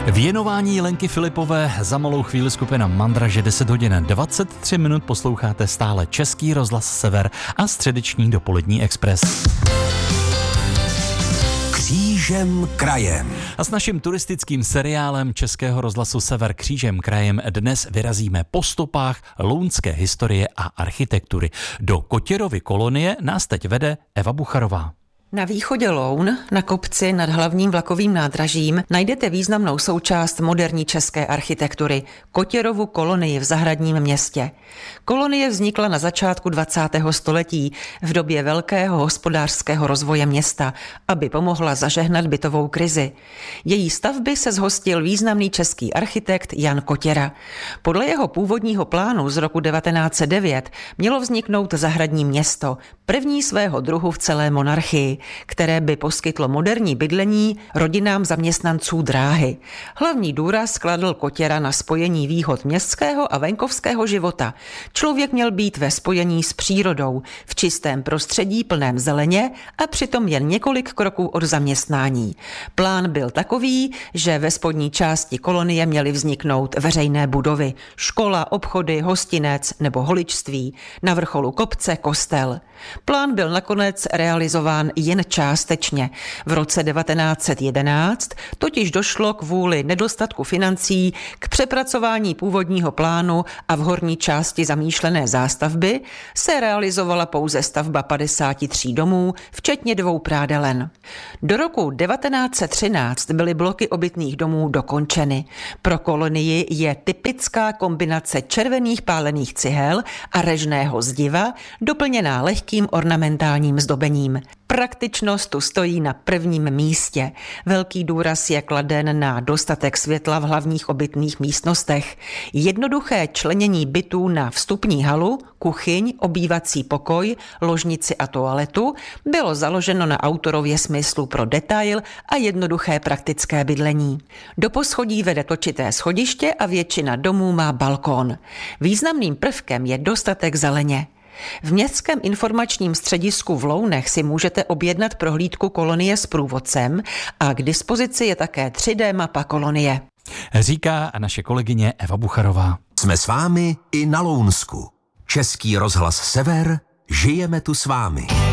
Věnování Lenky Filipové, za malou chvíli skupina Mandraže, 10 hodin 23 minut, posloucháte stále Český rozhlas Sever a středeční dopolední Express. Křížem krajem. A s naším turistickým seriálem Českého rozhlasu Sever Křížem krajem dnes vyrazíme po stopách lounské historie a architektury. Do Kotěrovy kolonie nás teď vede Eva Bucharová. Na východě Loun, na kopci nad hlavním vlakovým nádražím, najdete významnou součást moderní české architektury – Kotěrovu kolonii v zahradním městě. Kolonie vznikla na začátku 20. století v době velkého hospodářského rozvoje města, aby pomohla zažehnat bytovou krizi. Její stavby se zhostil významný český architekt Jan Kotěra. Podle jeho původního plánu z roku 1909 mělo vzniknout zahradní město, první svého druhu v celé monarchii, které by poskytlo moderní bydlení rodinám zaměstnanců dráhy. Hlavní důraz kladl Kotěra na spojení výhod městského a venkovského života. Člověk měl být ve spojení s přírodou, v čistém prostředí plném zeleně a přitom jen několik kroků od zaměstnání. Plán byl takový, že ve spodní části kolonie měly vzniknout veřejné budovy, škola, obchody, hostinec nebo holičství, na vrcholu kopce kostel. Plán byl nakonec realizován jen částečně. V roce 1911 totiž došlo kvůli nedostatku financí k přepracování původního plánu a v horní části zamýšlené zástavby se realizovala pouze stavba 53 domů, včetně 2 prádelen. Do roku 1913 byly bloky obytných domů dokončeny. Pro kolonii je typická kombinace červených pálených cihel a režného zdiva, doplněná lehkým ornamentálním zdobením. Praktičnost tu stojí na prvním místě. Velký důraz je kladen na dostatek světla v hlavních obytných místnostech. Jednoduché členění bytů na vstupní halu, kuchyň, obývací pokoj, ložnici a toaletu bylo založeno na autorově smyslu pro detail a jednoduché praktické bydlení. Do poschodí vede točité schodiště a většina domů má balkón. Významným prvkem je dostatek zeleně. V městském informačním středisku v Lounech si můžete objednat prohlídku kolonie s průvodcem a k dispozici je také 3D mapa kolonie. Říká naše kolegyně Eva Bucharová. Jsme s vámi i na Lounsku. Český rozhlas Sever, žijeme tu s vámi.